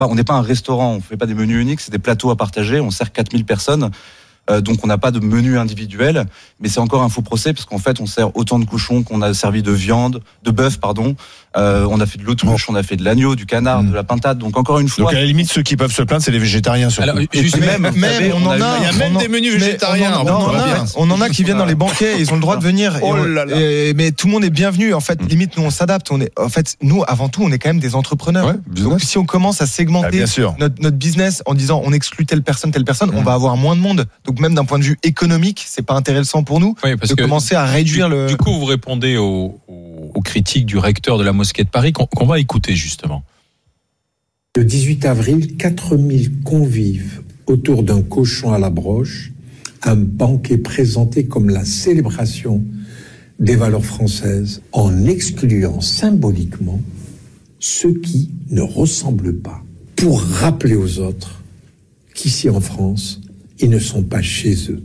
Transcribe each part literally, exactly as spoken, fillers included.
on n'est pas un restaurant, on ne fait pas des menus uniques, c'est des plateaux à partager, on sert quatre mille personnes. Euh, donc on n'a pas de menu individuel, mais c'est encore un faux procès parce qu'en fait on sert autant de cochons qu'on a servi de viande, de bœuf pardon. Euh, on a fait de l'autruche, on a fait de l'agneau, du canard, mmh. de la pintade. Donc encore une fois. Donc à la limite ceux qui peuvent se plaindre c'est les végétariens. Alors, juste même, même, savez, on, on en a, a, il y a même des menus végétariens. On en, on, en a, on en a qui viennent dans les banquets, ils ont le droit de venir. Oh et on, là là. Et, mais tout le monde est bienvenu. En fait, mmh. limite nous on s'adapte. On est, en fait, nous avant tout on est quand même des entrepreneurs. Ouais, donc si on commence à segmenter ah, notre, notre business en disant on exclut telle personne, telle personne, mmh. on va avoir moins de monde. Donc même d'un point de vue économique, c'est pas intéressant pour nous oui, de commencer à réduire du, le. Du coup, vous répondez aux, aux, aux critiques du recteur de la mosquée de Paris qu'on, qu'on va écouter justement. Le dix-huit avril, quatre mille convives autour d'un cochon à la broche, un banquet présenté comme la célébration des valeurs françaises, en excluant symboliquement ceux qui ne ressemblent pas, pour rappeler aux autres qu'ici en France, ils ne sont pas chez eux.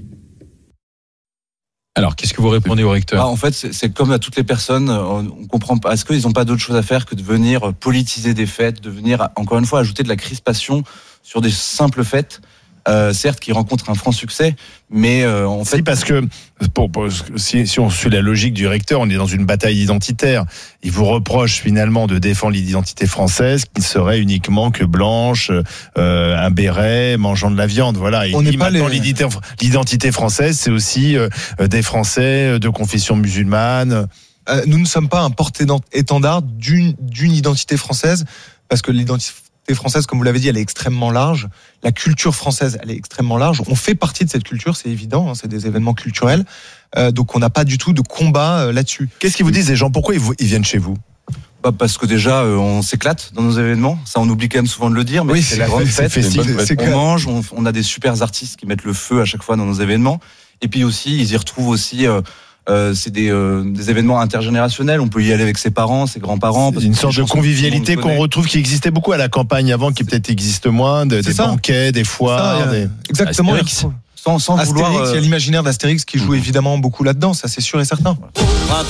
Alors, qu'est-ce que vous répondez au recteur ? ah, En fait, c'est, c'est comme à toutes les personnes, on ne comprend pas. Est-ce qu'ils n'ont pas d'autre chose à faire que de venir politiser des fêtes, de venir, encore une fois, ajouter de la crispation sur des simples fêtes, euh, certes, qui rencontrent un franc succès, mais euh, en fait... Si, parce que pour, pour, si, si on suit la logique du recteur, on est dans une bataille identitaire. Il vous reproche finalement de défendre l'identité française, qui serait uniquement que blanche, euh, un béret, mangeant de la viande. Voilà. Il on dit n'est pas maintenant les... l'identité, l'identité française, c'est aussi euh, des Français de confession musulmane. Euh, nous ne sommes pas un porte-étendard d'une, d'une identité française, parce que l'identité française, comme vous l'avez dit, elle est extrêmement large. La culture française, elle est extrêmement large. On fait partie de cette culture, c'est évident, hein, c'est des événements culturels. Euh, donc on n'a pas du tout de combat euh, là-dessus. Qu'est-ce qu'ils vous disent les gens ? Pourquoi ils, vous, ils viennent chez vous ? Bah parce que déjà, euh, on s'éclate dans nos événements. Ça, on oublie quand même souvent de le dire, mais oui, c'est, c'est la grande fête. C'est festif, c'est c'est on mange, on, on a des super artistes qui mettent le feu à chaque fois dans nos événements. Et puis aussi, ils y retrouvent aussi... Euh, Euh, c'est des, euh, des événements intergénérationnels. On peut y aller avec ses parents, ses grands-parents. C'est une sorte de convivialité qu'on retrouve, qui existait beaucoup à la campagne avant, qui peut-être existe moins, de, des ça. banquets, des foires. Ça, des... Exactement. Astérix. Sans, sans Astérix, vouloir. Il y a l'imaginaire d'Astérix qui joue mmh. évidemment beaucoup là-dedans, ça c'est sûr et certain.